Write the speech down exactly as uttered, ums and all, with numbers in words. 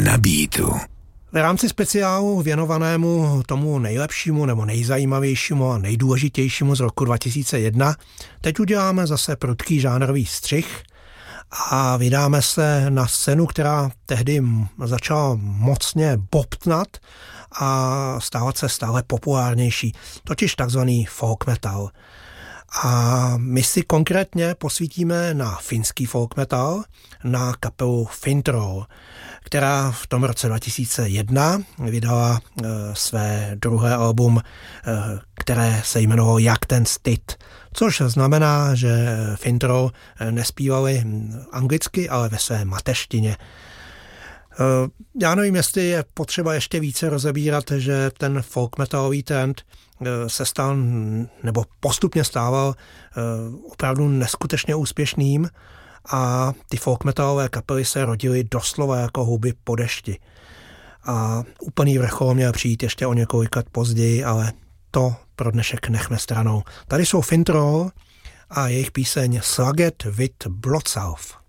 na beatu. V rámci speciálu věnovanému tomu nejlepšímu nebo nejzajímavějšímu a nejdůležitějšímu z roku dva tisíce jedna teď uděláme zase prudký žánrový střih a vydáme se na scénu, která tehdy začala mocně bobtnat a stávat se stále populárnější, totiž takzvaný folk metal. A my si konkrétně posvítíme na finský folk metal, na kapelu Fintroll, která v tom roce dva tisíce jedna vydala e, své druhé album, e, které se jmenovalo Jak ten styd, což znamená, že Fintroll nespívali anglicky, ale ve své mateřštině. Já nevím, jestli je potřeba ještě více rozebírat, že ten folk metalový trend se stal, nebo postupně stával opravdu neskutečně úspěšným a ty folk metalové kapely se rodily doslova jako houby po dešti. A úplný vrchol měl přijít ještě o několik let později, ale to pro dnešek nechme stranou. Tady jsou Fintroll a jejich píseň Slaget vid Blodsalv.